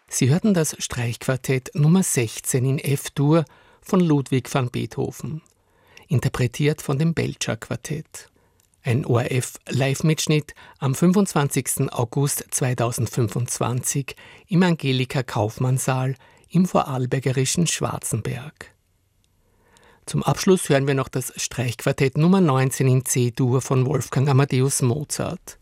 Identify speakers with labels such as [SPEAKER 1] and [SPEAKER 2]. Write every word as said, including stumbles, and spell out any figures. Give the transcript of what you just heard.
[SPEAKER 1] Sie hörten das Streichquartett Nummer sechzehn in F-Dur von Ludwig van Beethoven, interpretiert von dem Belcher Quartett. Ein O R F-Live-Mitschnitt am fünfundzwanzigsten August zweitausendfünfundzwanzig im Angelika-Kaufmann-Saal im vorarlbergerischen Schwarzenberg. Zum Abschluss hören wir noch das Streichquartett Nummer neunzehn in C-Dur von Wolfgang Amadeus Mozart.